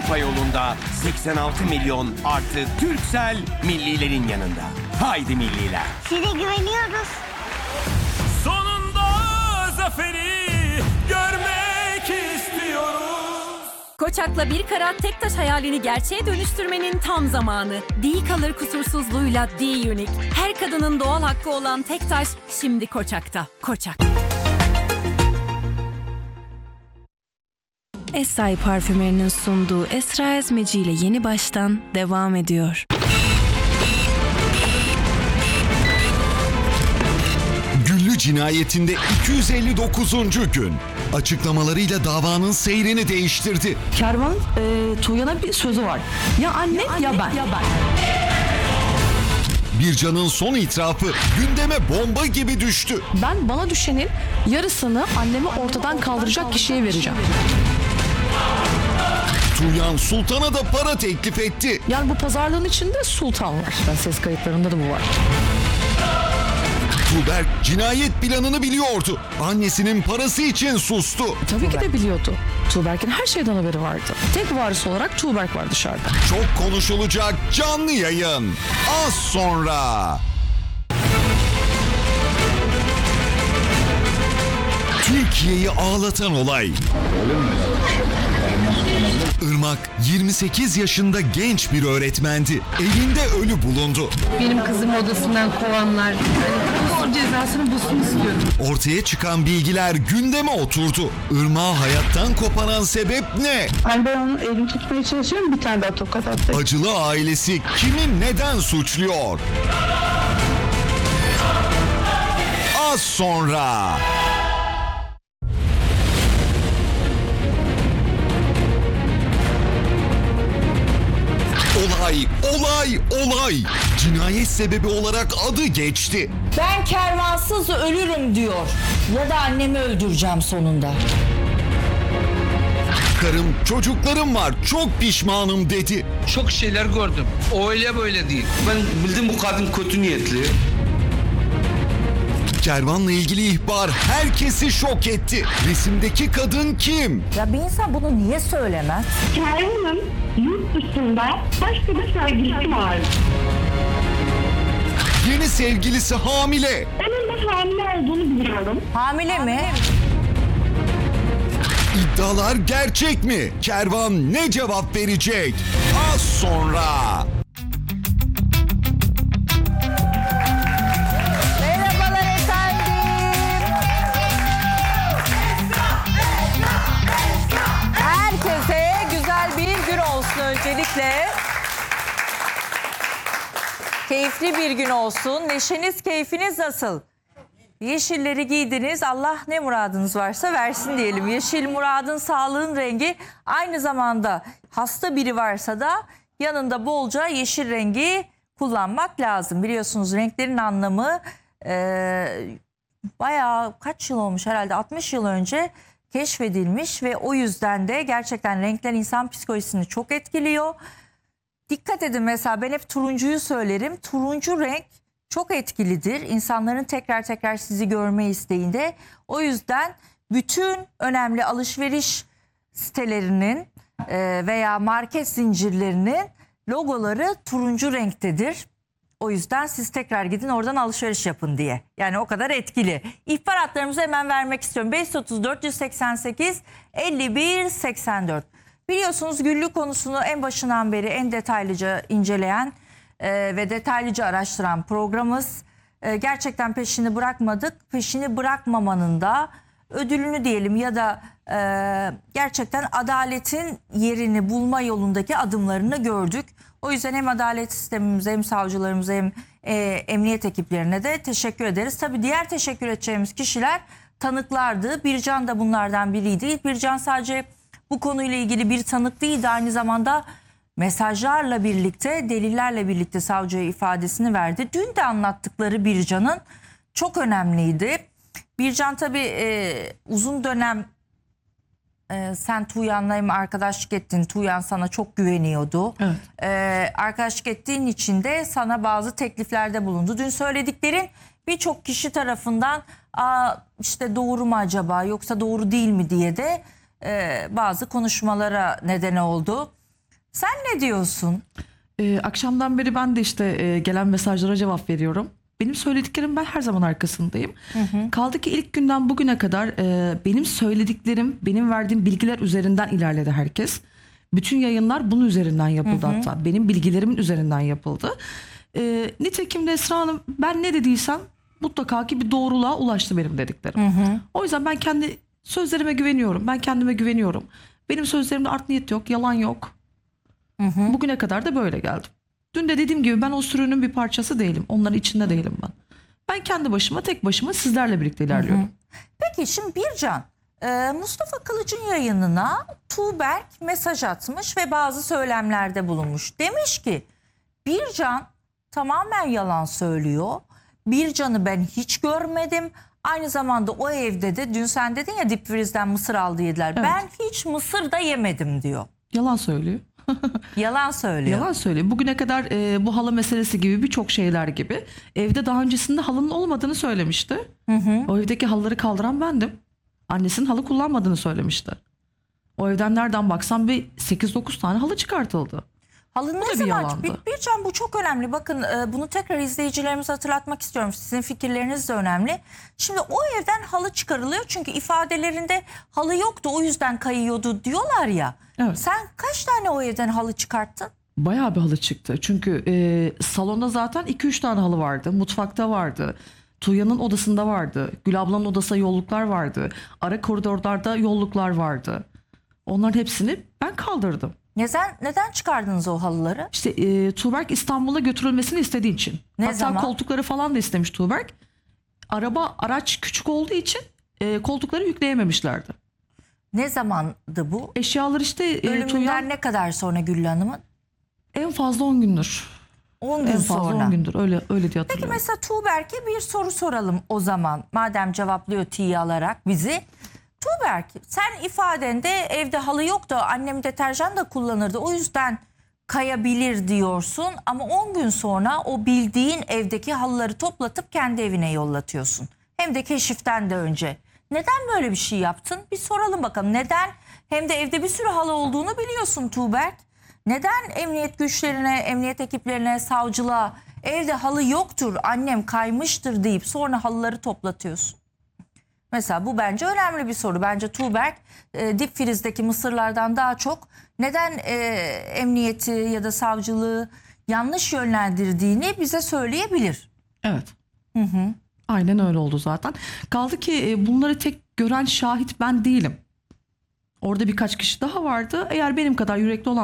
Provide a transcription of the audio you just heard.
Avrupa yolunda 86 milyon artı Turkcell millilerin yanında. Haydi milliler. Size güveniyoruz. Sonunda zaferi görmek istiyoruz. Koçak'la bir karat tek taş hayalini gerçeğe dönüştürmenin tam zamanı. D-Color kusursuzluğuyla D-Unique. Her kadının doğal hakkı olan tek taş şimdi Koçak'ta. Koçak. Esai parfümlerinin sunduğu Esra Ezmeci ile Yeni Baştan devam ediyor. Güllü cinayetinde 259. gün. Açıklamalarıyla davanın seyrini değiştirdi. Kervan Tuğyan'a bir sözü var. Ya anne ya ben. Bircan'ın son itirafı gündeme bomba gibi düştü. Ben bana düşenin yarısını annemi ortadan kaldıracak kişiye vereceğim. Tuğyan Sultan'a da para teklif etti. Yani bu pazarlığın içinde Sultan var. Ses kayıtlarında da bu var. Tuğberk cinayet planını biliyordu. Annesinin parası için sustu. Tabii ki de biliyordu. Tuğberk'in her şeyden haberi vardı. Tek varis olarak Tuğberk var dışarıda. Çok konuşulacak canlı yayın. Az sonra. Türkiye'yi ağlatan olay. Irmak 28 yaşında genç bir öğretmendi. Evinde ölü bulundu. Benim kızım odasından kovanlar. Hani cezasını bulsun istiyorum. Ortaya çıkan bilgiler gündeme oturdu. Irmak'ı hayattan koparan sebep ne? Hani ben onu elini tutmaya çalışıyorum, bir tane daha tokat attı. Acılı ailesi kimi neden suçluyor? Az sonra. Olay. Cinayet sebebi olarak adı geçti. Ben kervansız ölürüm diyor. Ya da annemi öldüreceğim sonunda. Karım, çocuklarım var, çok pişmanım dedi. Çok şeyler gördüm. O öyle böyle değil. Ben bildim bu kadın kötü niyetli. Kervan'la ilgili ihbar herkesi şok etti. Resimdeki kadın kim? Ya bir insan bunu niye söylemez? Kervan'ın yurt dışında başka bir sevgilisi var. Yeni sevgilisi hamile. Onun da hamile olduğunu biliyorum. Hamile mi? İddialar gerçek mi? Kervan ne cevap verecek? Az sonra. Merhabalar efendim. Herkese güzel bir gün olsun öncelikle. Keyifli bir gün olsun. Neşeniz, keyfiniz nasıl? Yeşilleri giydiniz. Allah ne muradınız varsa versin diyelim. Yeşil muradın, sağlığın rengi. Aynı zamanda hasta biri varsa da yanında bolca yeşil rengi kullanmak lazım. Biliyorsunuz renklerin anlamı bayağı kaç yıl olmuş, herhalde 60 yıl önce keşfedilmiş ve o yüzden de gerçekten renkler insan psikolojisini çok etkiliyor. Dikkat edin, mesela ben hep turuncuyu söylerim. Turuncu renk çok etkilidir. İnsanların tekrar tekrar sizi görme isteğinde. O yüzden bütün önemli alışveriş sitelerinin veya market zincirlerinin logoları turuncu renktedir. O yüzden siz tekrar gidin oradan alışveriş yapın diye. Yani o kadar etkili. İhbar hatlarımızı hemen vermek istiyorum. 530 488 51 84. Biliyorsunuz güllü konusunu en başından beri en detaylıca inceleyen ve detaylıca araştıran programımız. Gerçekten peşini bırakmadık. Peşini bırakmamanın da ödülünü diyelim ya da gerçekten adaletin yerini bulma yolundaki adımlarını gördük. O yüzden hem adalet sistemimize hem savcılarımıza hem emniyet ekiplerine de teşekkür ederiz. Tabii diğer teşekkür edeceğimiz kişiler tanıklardı. Bircan da bunlardan biriydi. Bircan sadece bu konuyla ilgili bir tanık değildi. Aynı zamanda mesajlarla birlikte, delillerle birlikte savcıya ifadesini verdi. Dün de anlattıkları Bircan'ın çok önemliydi. Bircan tabii uzun dönem sen Tuğyan'la hem arkadaşlık ettin. Tuğyan sana çok güveniyordu. Evet. Arkadaşlık ettiğin için de sana bazı tekliflerde bulundu. Dün söylediklerin birçok kişi tarafından işte doğru mu acaba yoksa doğru değil mi diye de bazı konuşmalara neden oldu. Sen ne diyorsun? Akşamdan beri ben de işte gelen mesajlara cevap veriyorum. Benim söylediklerim, ben her zaman arkasındayım. Kaldı ki ilk günden bugüne kadar benim söylediklerim, benim verdiğim bilgiler üzerinden ilerledi herkes. Bütün yayınlar bunun üzerinden yapıldı hatta. Benim bilgilerimin üzerinden yapıldı. Nitekim de Esra Hanım, ben ne dediysem mutlaka ki bir doğruluğa ulaştı benim dediklerim. O yüzden ben kendi sözlerime güveniyorum. Ben kendime güveniyorum. Benim sözlerimde art niyet yok, yalan yok. Bugüne kadar da böyle geldim. Dün de dediğim gibi ben o sürünün bir parçası değilim. Onların içinde değilim ben. Ben kendi başıma, tek başıma sizlerle birlikte ilerliyorum. Peki şimdi Bircan, Mustafa Kılıç'ın yayınına Tuğberk mesaj atmış ve bazı söylemlerde bulunmuş. Demiş ki Bircan tamamen yalan söylüyor. Bircan'ı ben hiç görmedim. Aynı zamanda o evde de dün sen dedin ya dipfrizden mısır aldı yediler. Evet. Ben hiç mısır da yemedim diyor. Yalan söylüyor. Yalan söylüyor. Yalan söylüyor. Bugüne kadar bu halı meselesi gibi birçok şeyler gibi evde daha öncesinde halının olmadığını söylemişti. O evdeki halıları kaldıran bendim. Annesinin halı kullanmadığını söylemişti. O evden nereden baksan bir 8-9 tane halı çıkartıldı. Halı ne bir zaman? yalandı. Bircan bu çok önemli. Bakın bunu tekrar izleyicilerimize hatırlatmak istiyorum. Sizin fikirleriniz de önemli. Şimdi o evden halı çıkarılıyor. Çünkü ifadelerinde halı yoktu, o yüzden kayıyordu diyorlar ya. Evet. Sen kaç tane o evden halı çıkarttın? Bayağı bir halı çıktı. Çünkü salonda zaten 2-3 tane halı vardı. Mutfakta vardı. Tuğya'nın odasında vardı. Gül ablanın odasında yolluklar vardı. Ara koridorlarda yolluklar vardı. Onların hepsini ben kaldırdım. Neden çıkardınız o halıları? İşte Tuğberk İstanbul'a götürülmesini istediği için. Hatta zaman? koltukları falan da istemiş Tuğberk. Araç küçük olduğu için koltukları yükleyememişlerdi. Ne zamandı bu? Eşyalar işte Ölümünden Tuğya ne kadar sonra Güllü Hanım'ın? en fazla 10 gündür. 10 gün En fazla sonra. 10 gündür öyle diye hatırlıyorum. Peki mesela Tuğberk'e bir soru soralım o zaman. Madem cevaplıyor tiye alarak bizi. Tuğberk, sen ifadende evde halı yoktu, annem deterjan da kullanırdı, o yüzden kayabilir diyorsun. Ama 10 gün sonra o bildiğin evdeki halıları toplatıp kendi evine yollatıyorsun. Hem de keşiften de önce. Neden böyle bir şey yaptın? Bir soralım bakalım. Neden? Hem de evde bir sürü halı olduğunu biliyorsun Tuğberk. Neden emniyet güçlerine, emniyet ekiplerine, savcılığa evde halı yoktur, annem kaymıştır deyip sonra halıları toplatıyorsun? Mesela bu bence önemli bir soru. Bence Tuğberk dipfrizdeki mısırlardan daha çok neden emniyeti ya da savcılığı yanlış yönlendirdiğini bize söyleyebilir. Evet. Aynen öyle oldu zaten. Kaldı ki bunları tek gören şahit ben değilim. Orada birkaç kişi daha vardı. Eğer benim kadar yürekli olan